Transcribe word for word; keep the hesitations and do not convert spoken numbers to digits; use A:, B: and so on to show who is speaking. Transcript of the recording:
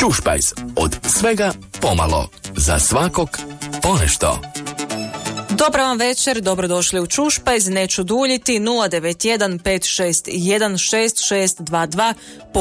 A: Čušpajz, od svega pomalo, za svakog ponešto.
B: Dobar vam večer, dobrodošli u Čušpajz, neću duljiti, nula devet jedan pet šest jedan šest šest dva dva.